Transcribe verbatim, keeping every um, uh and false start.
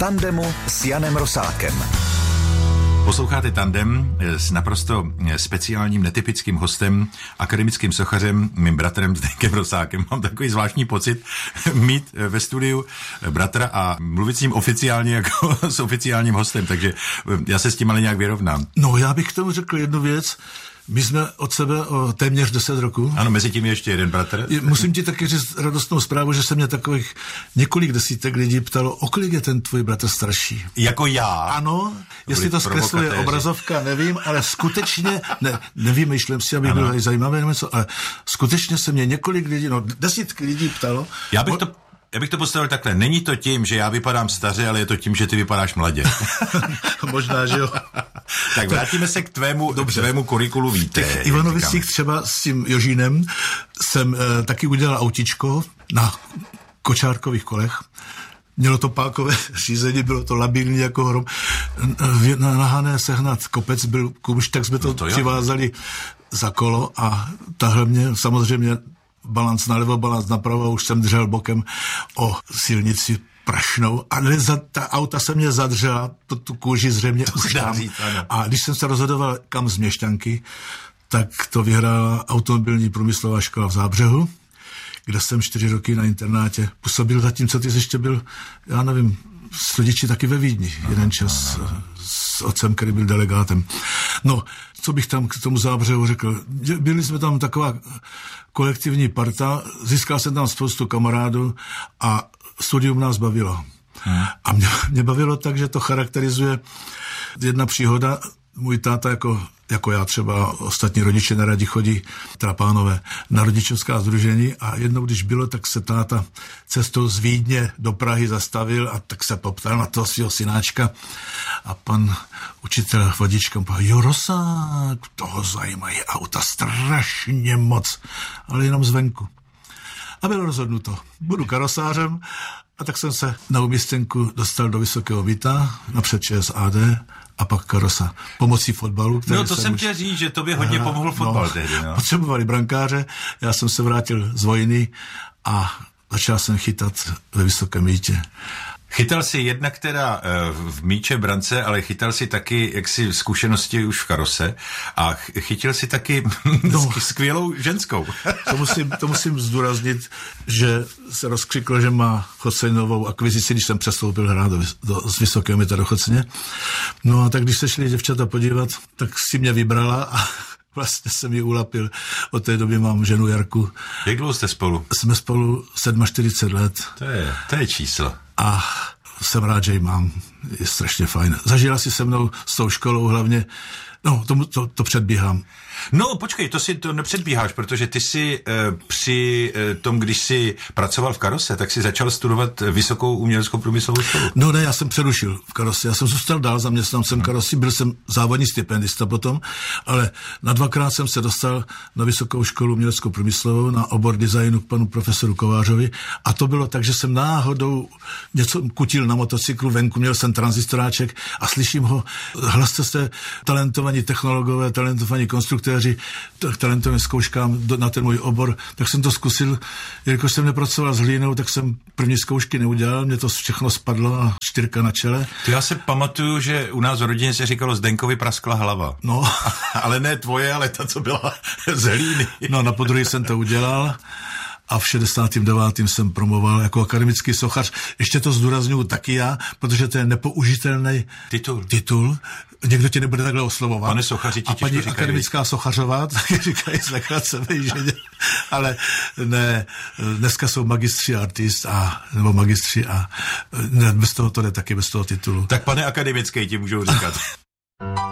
tandemu s Janem Rosákem. Posloucháte Tandem s naprosto speciálním, netypickým hostem, akademickým sochařem, mým bratrem Zdenkem Rosákem. Mám takový zvláštní pocit mít ve studiu bratra a mluvit s ním oficiálně jako s oficiálním hostem, takže já se s tím ale nějak vyrovnám. No, já bych k tomu řekl jednu věc. My jsme od sebe o téměř deset roků. Ano, mezi tím je ještě jeden bratr. Musím ti taky říct radostnou zprávu, že se mě takových několik desítek lidí ptalo, o kolik je ten tvůj bratr starší. Jako já? Ano, jestli to zkresluje obrazovka, nevím, ale skutečně, ne, nevymýšlím si, abych byl zajímavý, nevím co, ale skutečně se mě několik lidí, no desítky lidí ptalo. Já bych to... Já bych to postavil takhle. Není to tím, že já vypadám staře, ale je to tím, že ty vypadáš mladě. Možná, že jo. Tak vrátíme se k tvému, Dobře. tvému kurikulu víte. V Ivanovicích třeba s tím Jožínem jsem e, taky udělal autičko na kočárkových kolech. Mělo to pákové řízení, bylo to labilní jako hrom. Na nahané sehnat kopec byl kumš, tak jsme to, no to přivázali za kolo a tahle mě samozřejmě balanc nalevo, balanc napravo, už jsem držel bokem o silnici prašnou a za, ta auta se mě zadřela, to, tu kůži zřejmě už tam. Říct, a když jsem se rozhodoval kam z Měšťanky, tak to vyhrála automobilní průmyslová škola v Zábřehu, kde jsem čtyři roky na internátě působil, zatímco ty jsi ještě byl, já nevím, s rodiči taky ve Vídni, no, jeden čas no, no. s otcem, který byl delegátem. No, co bych tam k tomu Zábřehu řekl? Byli jsme tam taková kolektivní parta, získal jsem tam spoustu kamarádů a studium nás bavilo. Hmm. A mě, mě bavilo tak, že to charakterizuje jedna příhoda. Můj táta, jako, jako já třeba, ostatní rodiče neradi chodí, teda pánové, na rodičovská sdružení a jednou, když bylo, tak se táta cestou z Vídně do Prahy zastavil a tak se poptal na toho svého synáčka a pan učitel vodička mu povedal, jo, Rosák, toho zajímají auta strašně moc, ale jenom zvenku. A bylo rozhodnuto, budu karosářem a tak jsem se na umístěnku dostal do Vysokého Víta, napřed ČSAD a pak karosa pomocí fotbalu. No to jsem už... chtěl říct, že tobě hodně Aha, pomohl fotbal no, tehdy. No. Potřebovali brankáře, já jsem se vrátil z vojny a začal jsem chytat ve Vysokém Vítě. Chytal si jednak teda v míče brance, ale chytal si taky jaksi zkušenosti už v karose a chytil si taky no, skvělou ženskou. to, musím, to musím zdůraznit, že se rozkřiklo, že má Chocejnovou akvizici, když jsem přestoupil hrát do, do, z Vysokého Míta do Choceně. No a tak když se šli děvčata podívat, tak si mě vybrala a vlastně jsem ji ulapil. Od té doby mám ženu Jarku. Jak dlouho jste spolu? Jsme spolu čtyřicet sedm let. To je, to je číslo. A jsem rád, že ji mám. Je strašně fajn. Zažila si se mnou s tou školou hlavně. No, to, to, to předbíhám. No, počkej, to si to nepředbíháš, protože ty si e, při e, tom, když jsi pracoval v karose, tak si začal studovat Vysokou uměleckou průmyslovou školu. No ne, já jsem přerušil v karose. Já jsem zůstal dál zaměstnancem hmm. karosy, byl jsem závodní stipendista potom, ale na dvakrát jsem se dostal na Vysokou školu uměleckou průmyslovou na obor designu k panu profesoru Kovářovi a to bylo tak, že jsem náhodou něco kutil na motocyklu, venku měl jsem tranzistoráček a slyším ho, hlaste se talentovaní technologové, talentovaní konstruktéři, talentovým zkouškám na ten můj obor, tak jsem to zkusil, jelikož jsem nepracoval s hlínou, tak jsem první zkoušky neudělal, mě to všechno spadlo a čtyřka na čele. To já se pamatuju, že u nás v rodině se říkalo Zdenkovi praskla hlava. No. Ale ne tvoje, ale ta, co byla z hlíny. No, na podruhé jsem to udělal a v šedesátém devátém jsem promoval jako akademický sochař. Ještě to zdůraznuju taky já, protože to je nepoužitelný titul. titul. Někdo tě nebude takhle oslovovat. Pane sochaři, ti a paní říkají, akademická víc. Sochařová, taky říkají zlegrace ženě. Ale ne, dneska jsou magistři artist a, nebo magistři a ne, bez toho to jde taky, bez toho titulu. Tak pane akademický ti můžou říkat.